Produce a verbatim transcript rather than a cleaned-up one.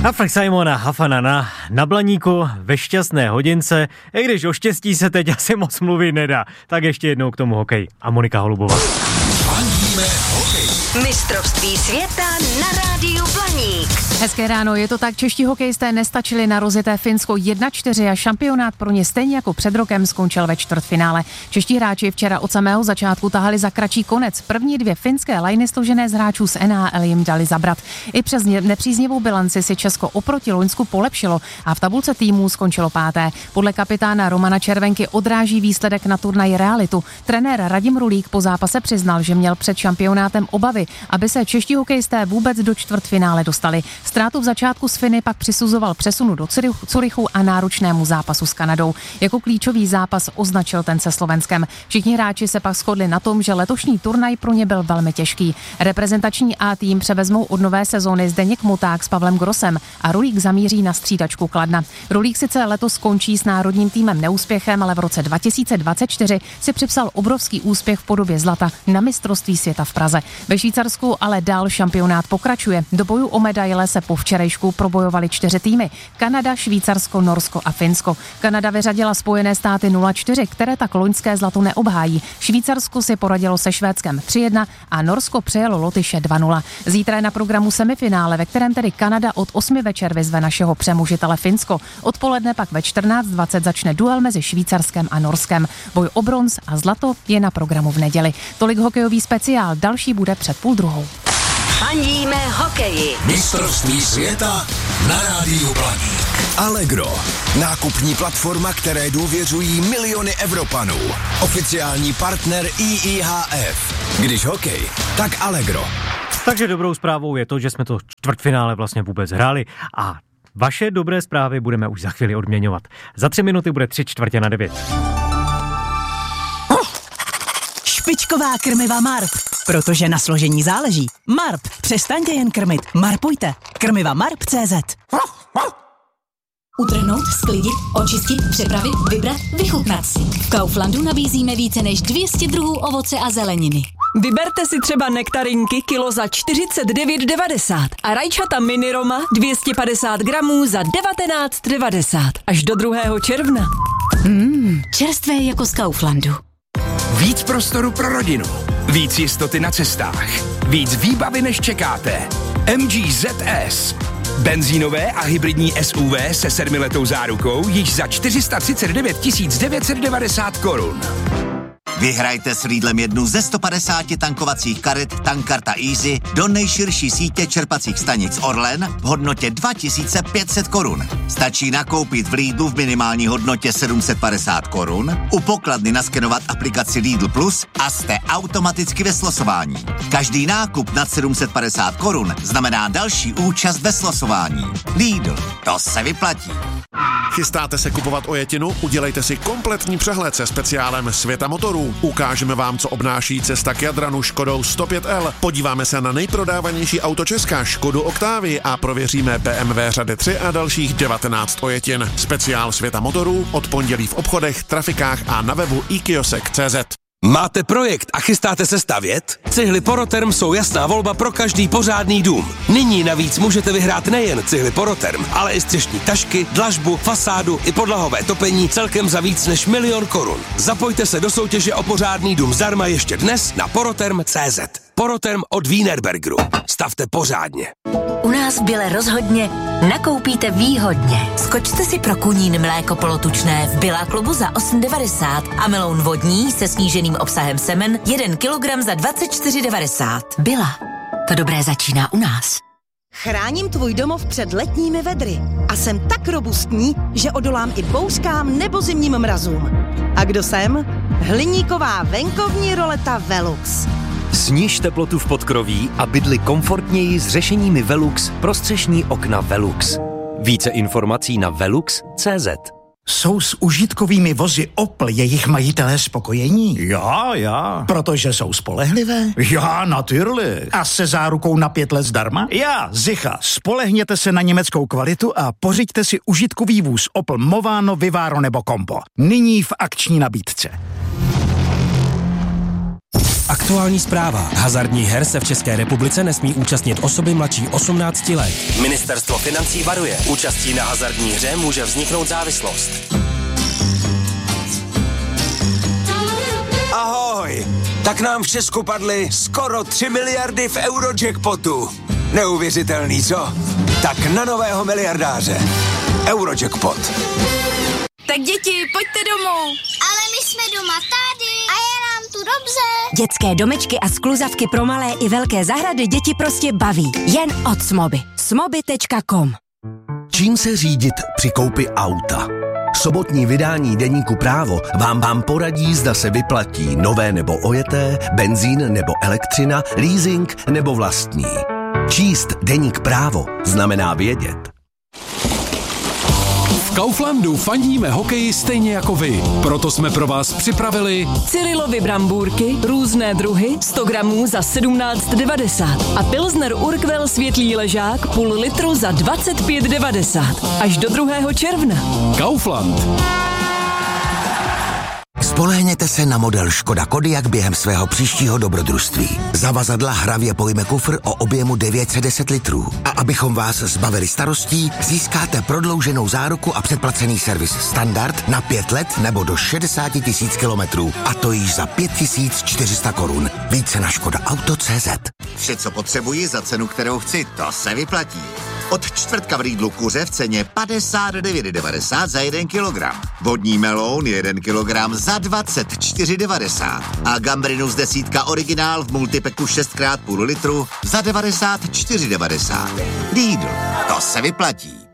A Frank Simona Hafanana na Blaníku ve šťastné hodince, i když o štěstí se teď asi moc mluvit nedá. Tak ještě jednou k tomu hokej. A Monika Holubová. Fandíme hokej. Mistrovství světa na rádiu Blaník. Hezké ráno, je to tak, čeští hokejisté nestačili na rozjeté Finsko jedna čtyři a šampionát pro ně stejně jako před rokem skončil ve čtvrtfinále. Čeští hráči včera od samého začátku tahali za kratší konec. První dvě finské lajny složené z hráčů z N H L jim dali zabrat. I přes nepříznivou bilanci si Česko oproti Loňsku polepšilo a v tabulce týmů skončilo páté. Podle kapitána Romana Červenky odráží výsledek na turnaji realitu. Trenér Radim Rulík po zápase přiznal, že měl před šampionátem obavy, aby se čeští hokejisté vůbec do čtvrtfinále dostali. Ztrátu v začátku s Finy pak přisuzoval přesunu do Curychu a náročnému zápasu s Kanadou. Jako klíčový zápas označil ten se Slovenskem. Všichni hráči se pak shodli na tom, že letošní turnaj pro ně byl velmi těžký. Reprezentační A tým převezmou od nové sezóny Zdeněk Muták s Pavlem Grossem a Rulík zamíří na střídačku Kladna. Rulík sice letos skončí s národním týmem neúspěchem, ale v roce dva tisíce dvacet čtyři si připsal obrovský úspěch v podobě zlata na mistrovství světa v Praze. Ve Švýcarsku ale dál šampionát pokračuje. Do bojů o medaile se po včerejšku probojovali čtyři týmy. Kanada, Švýcarsko, Norsko a Finsko. Kanada vyřadila Spojené státy nula čtyři, které tak loňské zlato neobhájí. Švýcarsko si poradilo se Švédskem tři jedna a Norsko přejelo Lotyše dva nula. Zítra je na programu semifinále, ve kterém tedy Kanada od osmi večer vyzve našeho přemužitele Finsko. Odpoledne pak ve čtrnáct dvacet začne duel mezi Švýcarskem a Norskem. Boj o bronz a zlato je na programu v neděli. Tolik hokejový speciál, další bude před půl druhou. Fandíme hokeji. Mistrovství světa na rádiu Blaník. Allegro. Nákupní platforma, které důvěřují miliony Evropanů. Oficiální partner I I H F. Když hokej, tak Allegro. Takže dobrou zprávou je to, že jsme to čtvrtfinále vlastně vůbec hráli a vaše dobré zprávy budeme už za chvíli odměňovat. Za tři minuty bude tři čtvrtě na devět. Špičková krmiva Marp, protože na složení záleží. Marp, přestaňte jen krmit, marpujte. Krmiva Marp tečka cé zet. Utrhnout, sklidit, očistit, připravit, vybrat, vychutnat si. V Kauflandu nabízíme více než dvě stě druhů ovoce a zeleniny. Vyberte si třeba nektarinky kilo za čtyřicet devět devadesát a rajčata mini Roma dvě stě padesát gramů za devatenáct devadesát. Až do druhého června. Mmm, čerstvé jako z Kauflandu. Víc prostoru pro rodinu, víc jistoty na cestách, víc výbavy než čekáte. M G Z S. Benzínové a hybridní S U V se sedmiletou zárukou již za čtyři sta třicet devět tisíc devět set devadesát korun. Vyhrajte s Lidlem jednu ze sto padesáti tankovacích karet Tankkarta Easy do nejširší sítě čerpacích stanic Orlen v hodnotě dva tisíce pět set korun. Stačí nakoupit v Lidlu v minimální hodnotě sedm set padesát korun, u pokladny naskenovat aplikaci Lidl Plus a jste automaticky ve slosování. Každý nákup nad sedm set padesát korun znamená další účast ve slosování. Lidl, to se vyplatí. Chystáte se kupovat ojetinu? Udělejte si kompletní přehled se speciálem Světa motorů. Ukážeme vám, co obnáší cesta k Jadranu Škodou sto pět L. Podíváme se na nejprodávanější auto Česka Škodu Octavii a prověříme B M W řady tři a dalších devatenáct ojetin. Speciál Světa motorů od pondělí v obchodech, trafikách a na webu i kiosek tečka cé zet. Máte projekt a chystáte se stavět? Cihly Poroterm jsou jasná volba pro každý pořádný dům. Nyní navíc můžete vyhrát nejen cihly Poroterm, ale i střešní tašky, dlažbu, fasádu i podlahové topení celkem za víc než milion korun. Zapojte se do soutěže o pořádný dům zdarma ještě dnes na poroterm tečka cé zet. Poroterm od Wienerbergeru. Stavte pořádně. U nás v Bile rozhodně nakoupíte výhodně. Skočte si pro kunín mléko polotučné v Billa klubu za osm devadesát a meloun vodní se sníženým obsahem semen jeden kilogram za dvacet čtyři devadesát. Billa. To dobré začíná u nás. Chráním tvůj domov před letními vedry a jsem tak robustní, že odolám i bouřkám nebo zimním mrazům. A kdo jsem? Hliníková venkovní roleta Velux. Sniž teplotu v podkroví a bydli komfortněji s řešeními Velux pro střešní okna Velux. Více informací na velux tečka cé zet. Jsou s užitkovými vozy Opel jejich majitelé spokojení? Já, já. Protože jsou spolehlivé? Já, natürlich. A se zárukou na pět let zdarma? Já, zicha. Spolehněte se na německou kvalitu a pořiďte si užitkový vůz Opel Movano, Vivaro nebo Compo. Nyní v akční nabídce. Aktuální zpráva. Hazardních her se v České republice nesmí účastnit osoby mladší osmnácti let. Ministerstvo financí varuje. Účastí na hazardní hře může vzniknout závislost. Ahoj! Tak nám v Česku padly skoro tři miliardy v Eurojackpotu. Neuvěřitelný, co? Tak na nového miliardáře. Eurojackpot. Tak děti, pojďte domů. Ale my jsme doma tady a je nám tu dobře. Dětské domečky a skluzavky pro malé i velké zahrady děti prostě baví. Jen od Smoby. smoby tečka com. Čím se řídit při koupi auta? Sobotní vydání deníku Právo vám vám poradí, zda se vyplatí nové nebo ojeté, benzín nebo elektřina, leasing nebo vlastní. Číst deník Právo znamená vědět. V Kauflandu fandíme hokeji stejně jako vy. Proto jsme pro vás připravili Cyrilovy brambůrky, různé druhy, sto gramů za sedmnáct devadesát a Pilsner Urquell světlý ležák půl litru za dvacet pět devadesát. Až do druhého června. Kaufland. Spolehněte se na model Škoda Kodiaq během svého příštího dobrodružství. Zavazadla hravě pojme kufr o objemu devět set deset litrů. A abychom vás zbavili starostí, získáte prodlouženou záruku a předplacený servis standard na pět let nebo do šedesát tisíc kilometrů. A to již za pět tisíc čtyři sta korun. Více na škoda auto tečka cé zet. Vše, co potřebuji za cenu, kterou chci, to se vyplatí. Od čtvrtka v Lidlu kuře v ceně padesát devět devadesát za jeden kilogram. Vodní meloun jeden kilogram za dvacet čtyři devadesát. A gambrinus desítka originál v multipeku šest krát půl litru za devadesát čtyři devadesát. Lidl, to se vyplatí.